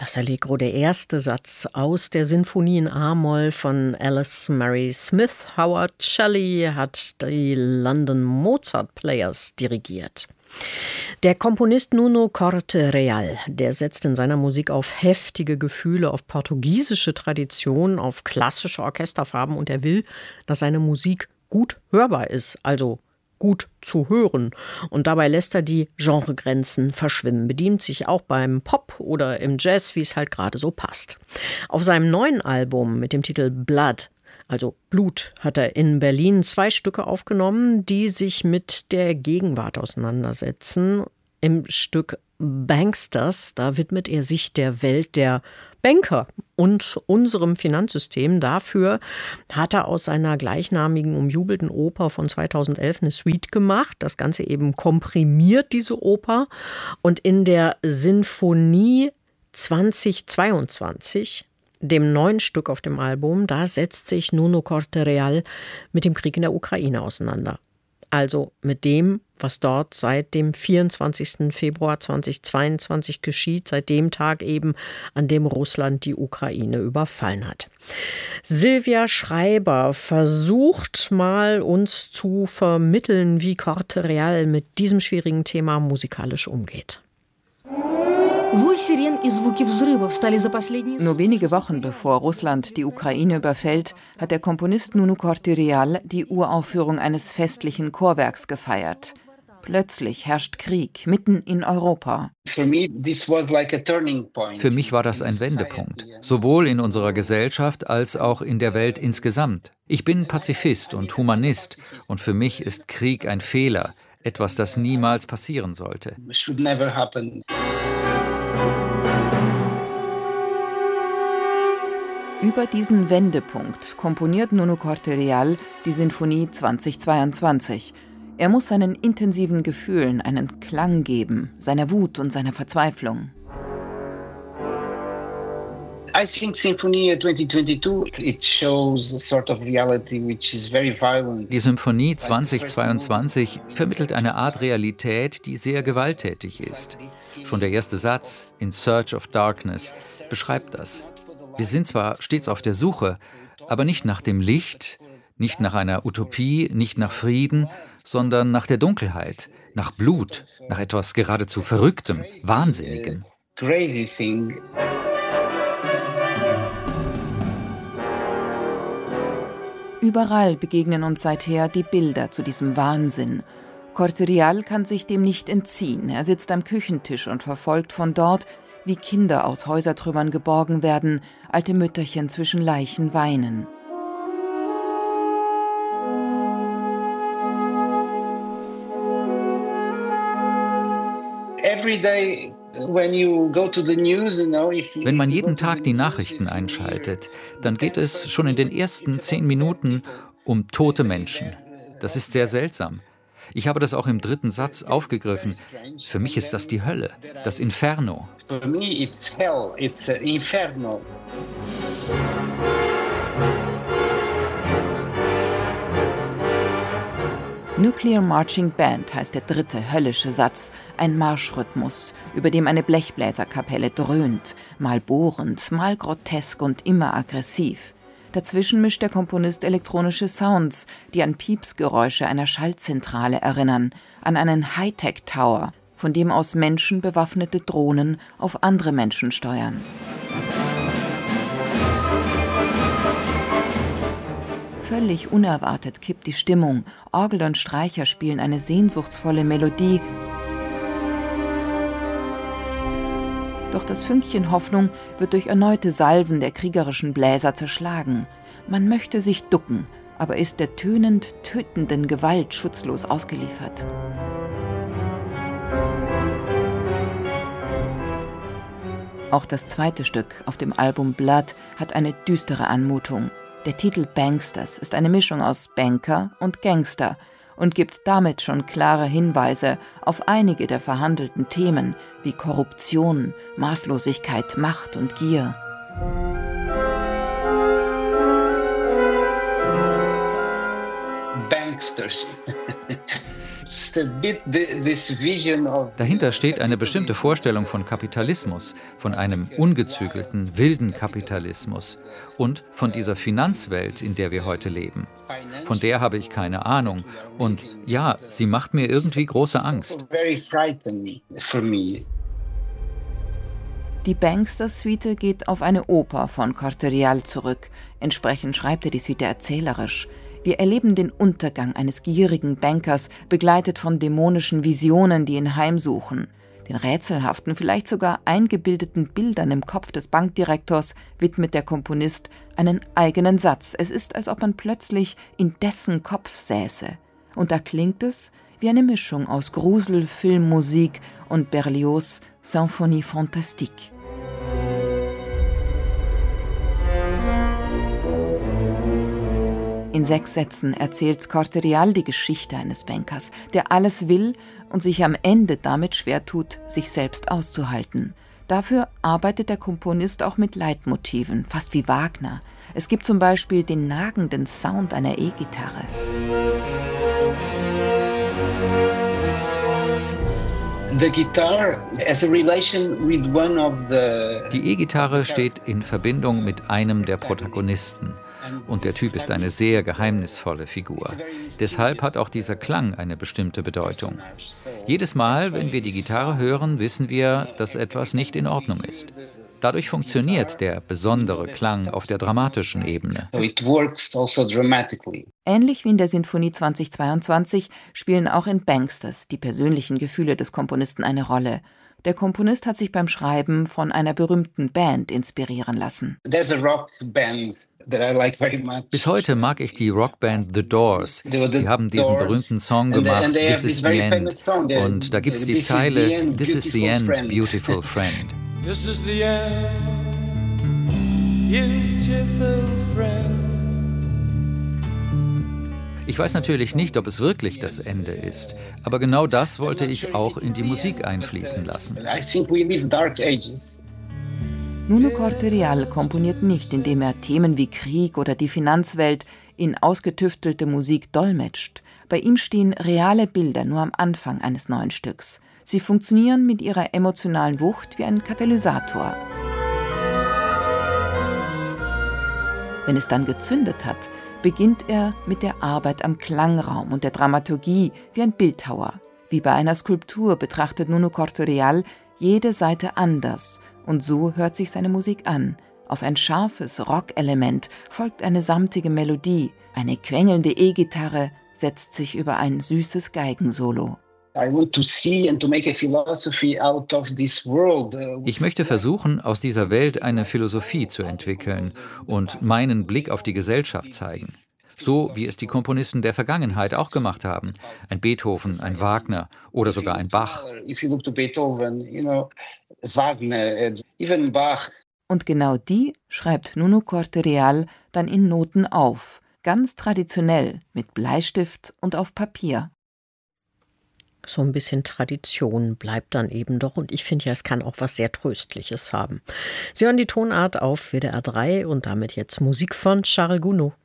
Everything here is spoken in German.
Das Allegro, der erste Satz aus der Sinfonie in A-Moll von Alice Mary Smith. Howard Shelley hat die London Mozart Players dirigiert. Der Komponist Nuno Corte-Real, der setzt in seiner Musik auf heftige Gefühle, auf portugiesische Traditionen, auf klassische Orchesterfarben und er will, dass seine Musik gut hörbar ist, also gut zu hören. Und dabei lässt er die Genregrenzen verschwimmen, bedient sich auch beim Pop oder im Jazz, wie es halt gerade so passt. Auf seinem neuen Album mit dem Titel Blood, also Blut, hat er in Berlin 2 Stücke aufgenommen, die sich mit der Gegenwart auseinandersetzen. Im Stück Banksters, da widmet er sich der Welt der Banker und unserem Finanzsystem. Dafür hat er aus seiner gleichnamigen, umjubelten Oper von 2011 eine Suite gemacht. Das Ganze eben komprimiert, diese Oper. Und in der Sinfonie 2022, dem neuen Stück auf dem Album, da setzt sich Nuno Corte-Real mit dem Krieg in der Ukraine auseinander. Also mit dem, was dort seit dem 24. Februar 2022 geschieht, seit dem Tag eben, an dem Russland die Ukraine überfallen hat. Silvia Schreiber versucht mal uns zu vermitteln, wie Corte-Real mit diesem schwierigen Thema musikalisch umgeht. Nur wenige Wochen bevor Russland die Ukraine überfällt, hat der Komponist Nuno Corte-Real die Uraufführung eines festlichen Chorwerks gefeiert. Plötzlich herrscht Krieg mitten in Europa. Für mich war das ein Wendepunkt, sowohl in unserer Gesellschaft als auch in der Welt insgesamt. Ich bin Pazifist und Humanist und für mich ist Krieg ein Fehler, etwas, das niemals passieren sollte. Über diesen Wendepunkt komponiert Nuno Corte-Real die Sinfonie 2022. Er muss seinen intensiven Gefühlen einen Klang geben, seiner Wut und seiner Verzweiflung. I think Sinfonia 2022, it shows a sort of reality which is very violent. Die Symphonie 2022 vermittelt eine Art Realität, die sehr gewalttätig ist. Schon der erste Satz, In Search of Darkness, beschreibt das. Wir sind zwar stets auf der Suche, aber nicht nach dem Licht, nicht nach einer Utopie, nicht nach Frieden, sondern nach der Dunkelheit, nach Blut, nach etwas geradezu Verrücktem, Wahnsinnigem. Crazy thing. Überall begegnen uns seither die Bilder zu diesem Wahnsinn. Corte-Real kann sich dem nicht entziehen. Er sitzt am Küchentisch und verfolgt von dort, wie Kinder aus Häusertrümmern geborgen werden, alte Mütterchen zwischen Leichen weinen. Wenn man jeden Tag die Nachrichten einschaltet, dann geht es schon in den ersten 10 Minuten um tote Menschen. Das ist sehr seltsam. Ich habe das auch im 3. Satz aufgegriffen. Für mich ist das die Hölle, das Inferno. For me it's hell, it's inferno. Nuclear Marching Band heißt der 3. höllische Satz, ein Marschrhythmus, über dem eine Blechbläserkapelle dröhnt, mal bohrend, mal grotesk und immer aggressiv. Dazwischen mischt der Komponist elektronische Sounds, die an Piepsgeräusche einer Schaltzentrale erinnern, an einen Hightech-Tower, von dem aus Menschen bewaffnete Drohnen auf andere Menschen steuern. Völlig unerwartet kippt die Stimmung, Orgel und Streicher spielen eine sehnsuchtsvolle Melodie. Doch das Fünkchen Hoffnung wird durch erneute Salven der kriegerischen Bläser zerschlagen. Man möchte sich ducken, aber ist der tönend tötenden Gewalt schutzlos ausgeliefert. Auch das 2. Stück auf dem Album Blood hat eine düstere Anmutung. Der Titel Banksters ist eine Mischung aus Banker und Gangster und gibt damit schon klare Hinweise auf einige der verhandelten Themen wie Korruption, Maßlosigkeit, Macht und Gier. Banksters. Dahinter steht eine bestimmte Vorstellung von Kapitalismus, von einem ungezügelten, wilden Kapitalismus und von dieser Finanzwelt, in der wir heute leben. Von der habe ich keine Ahnung. Und ja, sie macht mir irgendwie große Angst. Die Bankster-Suite geht auf eine Oper von Corte-Real zurück. Entsprechend schreibt er die Suite erzählerisch. Wir erleben den Untergang eines gierigen Bankers, begleitet von dämonischen Visionen, die ihn heimsuchen. Den rätselhaften, vielleicht sogar eingebildeten Bildern im Kopf des Bankdirektors widmet der Komponist einen eigenen Satz. Es ist, als ob man plötzlich in dessen Kopf säße. Und da klingt es wie eine Mischung aus Grusel, Filmmusik und Berlioz' Symphonie Fantastique. In 6 Sätzen erzählt Corte-Real die Geschichte eines Bankers, der alles will und sich am Ende damit schwer tut, sich selbst auszuhalten. Dafür arbeitet der Komponist auch mit Leitmotiven, fast wie Wagner. Es gibt zum Beispiel den nagenden Sound einer E-Gitarre. Die E-Gitarre steht in Verbindung mit einem der Protagonisten. Und der Typ ist eine sehr geheimnisvolle Figur. Deshalb hat auch dieser Klang eine bestimmte Bedeutung. Jedes Mal, wenn wir die Gitarre hören, wissen wir, dass etwas nicht in Ordnung ist. Dadurch funktioniert der besondere Klang auf der dramatischen Ebene. Ähnlich wie in der Sinfonie 2022 spielen auch in Banksters die persönlichen Gefühle des Komponisten eine Rolle. Der Komponist hat sich beim Schreiben von einer berühmten Band inspirieren lassen. Bis heute mag ich die Rockband The Doors. Sie haben diesen berühmten Song gemacht, This is the End. Und da gibt es die Zeile, This is the end, beautiful friend. This is the end, beautiful friend. Ich weiß natürlich nicht, ob es wirklich das Ende ist, aber genau das wollte ich auch in die Musik einfließen lassen. Nuno Corte-Real komponiert nicht, indem er Themen wie Krieg oder die Finanzwelt in ausgetüftelte Musik dolmetscht. Bei ihm stehen reale Bilder nur am Anfang eines neuen Stücks. Sie funktionieren mit ihrer emotionalen Wucht wie ein Katalysator. Wenn es dann gezündet hat, beginnt er mit der Arbeit am Klangraum und der Dramaturgie wie ein Bildhauer. Wie bei einer Skulptur betrachtet Nuno Corte-Real jede Seite anders und so hört sich seine Musik an. Auf ein scharfes Rockelement folgt eine samtige Melodie, eine quengelnde E-Gitarre setzt sich über ein süßes Geigensolo. Ich möchte versuchen, aus dieser Welt eine Philosophie zu entwickeln und meinen Blick auf die Gesellschaft zeigen. So wie es die Komponisten der Vergangenheit auch gemacht haben. Ein Beethoven, ein Wagner oder sogar ein Bach. Und genau die schreibt Nuno Corte-Real dann in Noten auf. Ganz traditionell, mit Bleistift und auf Papier. So ein bisschen Tradition bleibt dann eben doch. Und ich finde ja, es kann auch was sehr Tröstliches haben. Sie hören die Tonart auf WDR 3 und damit jetzt Musik von Charles Gounod.